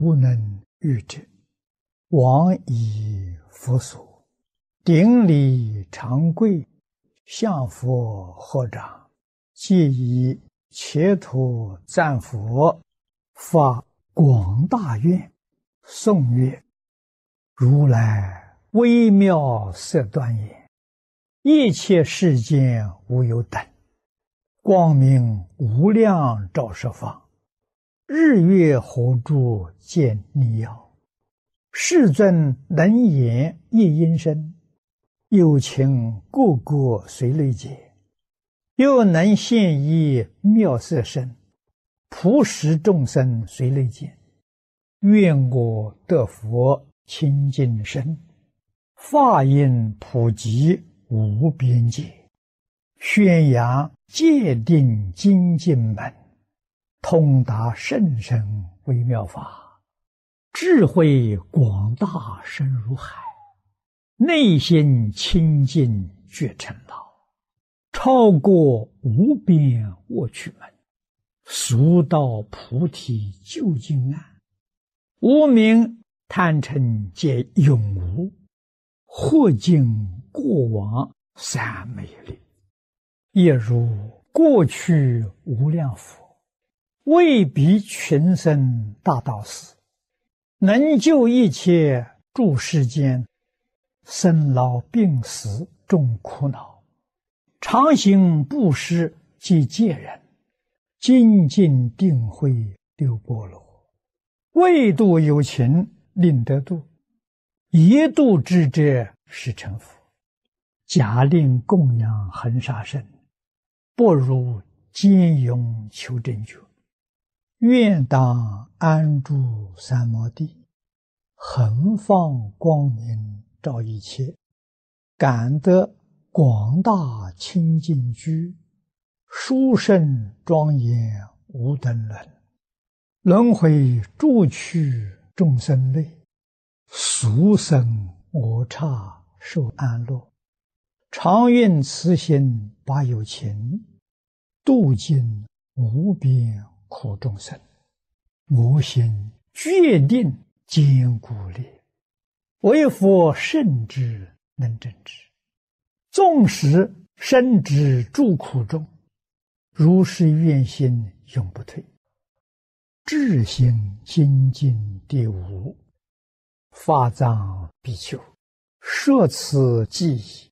无能御者，往以佛所，顶礼长跪，向佛合掌，皆以切土赞佛，发广大愿，颂曰：如来微妙色端严，一切世间无有等，光明无量照十方，日月火柱见逆耀，世尊能言一音声，有情个个随类解，又能现一妙色身，普使众生随类见。愿我得佛清净身，法音普及无边界，宣扬戒定精进门，通达甚深微妙法，智慧广大深如海，内心清净觉成老，超过无边卧趣门，速到菩提究竟岸，无明贪嗔皆永无，或尽过往三昧力，也如过去无量佛，为彼群生大道士，能救一切诸世间生老病死众苦恼，常行布施及戒人，精进定慧六波罗，为度有情令得度，一度之者是成佛。假令供养恒沙身，不如坚勇求真觉。愿当安住三摩地，恒放光明照一切，感得广大清净居，殊胜庄严无等伦，轮回诸趣众生类，俗生我刹受安乐，常愿慈心把有情，度尽无边苦众生。我心决定坚固力，为佛圣之能正之，纵使身之诸苦中，如是愿心永不退。智行精进第五，法藏比丘，摄此记忆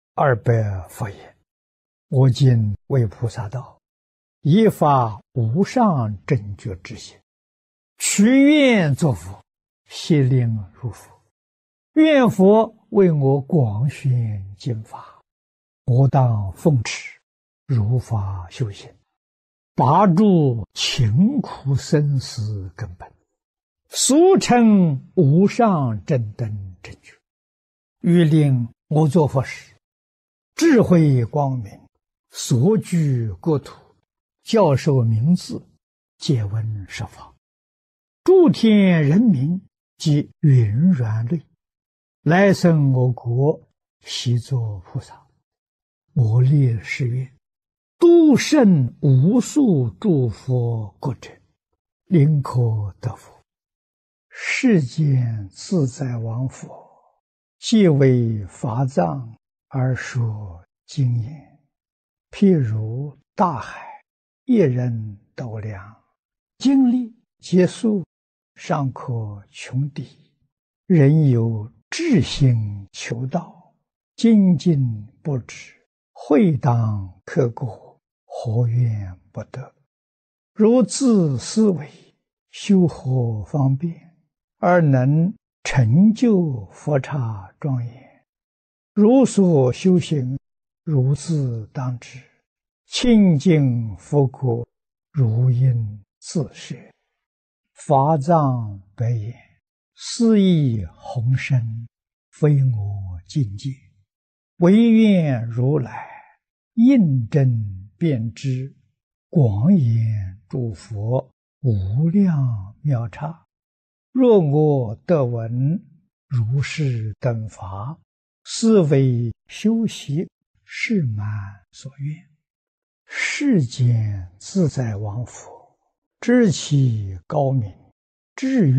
200佛言：我今为菩萨道，以发无上正觉之心，许愿作佛，悉令如佛。愿佛为我广宣经法，我当奉持，如法修行，拔除勤苦生死根本，俗称无上正等正觉。欲令我作佛时，智慧光明，所居国土，教授名字，皆闻十方，诸天人民及云软类，来生我国，悉作菩萨。我立誓愿，度胜无数诸佛国者，临可得佛。世间自在王佛，皆为法藏而说经言，譬如大海，一人斗量，经历结束，尚可穷敌。人有志心求道，精进不止，会当刻过，何怨不得？如自思维，修何方便，而能成就佛刹庄严？如所修行，如自当知，清净佛国，如应自摄。法藏白言：斯亦宏深，非我境界，唯愿如来印证遍知，广演诸佛无量妙刹。若我得闻如是等法，斯为修习是满所愿。世间自在王佛，知其高明，智